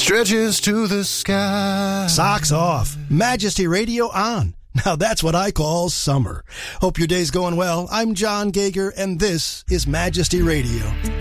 stretches to the sky. Socks off. Majesty Radio on. Now that's what I call summer. Hope your day's going well. I'm John Gager, and this is Majesty Radio.